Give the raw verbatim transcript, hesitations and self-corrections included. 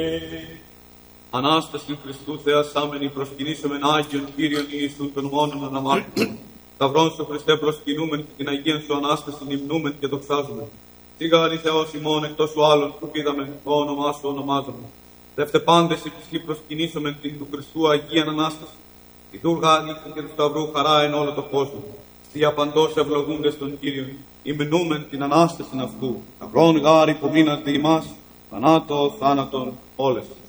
Ανάσταση Χριστού Θεασάμενη, προσκυνήσομεν Άγιον Κύριον Ιησού των μόνον αναμάρτητων. Σταυρόν σου Χριστέ προσκυνούμεν και την Αγίαν σου Ανάσταση υμνούμεν και δοξάζουμε. Σιγάρι Θεός ημών εκτός σου άλλων που είδαμε, το όνομά σου ονομάζομαι. Δεύτε πάντες υψηλή προσκυνήσομεν την του Χριστού Αγίαν Ανάσταση. Η Δούργα Αλήθεια και του Σταυρού χαρά εν όλο το κόσμο. Στι απαντός ευλογούντες των Κύριων, υμνούμεν την Ανάσταση αυτού. Σταυρόν γάρι που μείνατε ημάς, θανάτω θάνατον όλες.